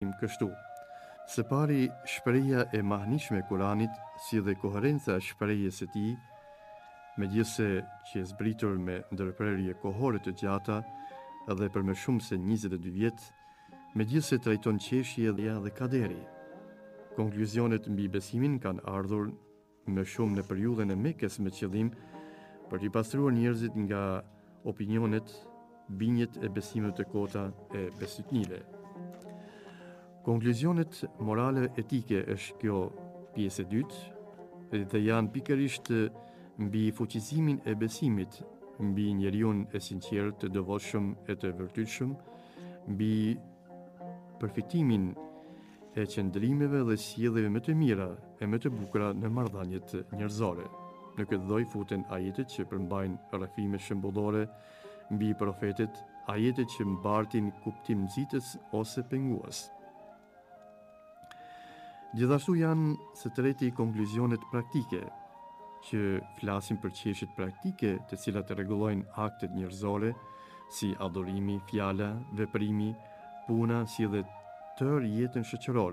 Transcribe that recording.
kështu. Së pari, shprehja e mahnitshme e Kuranit, si dhe koherenca e shprehjes së tij, megjithse që e zbritur me ndërprerje kohore të gjata dhe për më shumë se 22 vjet, megjithse trajton qeshje dhe kaderi. Konkluzionet mbi besimin kanë ardhur më shumë në periudhën e Mekës me qëllim për t'i pastruar njerëzit nga opinionet, binjet e besimeve të kota e besëtnive. Konkluzionet morale etike është kjo pjesë e dytë dhe janë pikërisht mbi fuqizimin e besimit, mbi njeriun e sinqert, të devotshëm e të vërtetshëm, mbi përfitimin e qëndrimeve dhe sjelljeve më të mira e më të bukura në marrëdhëniet njerëzore. Në këtë lloj futen ajetet që përmbajnë rrëfime shembullore mbi profetet, ajetet që mbartin kuptim nxitës ose pengues. Gjithashtu janë së treti konkluzionet praktike, që flasin për çështjet praktike të cilat rregullojnë aktet njerëzore, si adhurimi, fjala, veprimi, puna, si dhe tërë jetën shoqërore.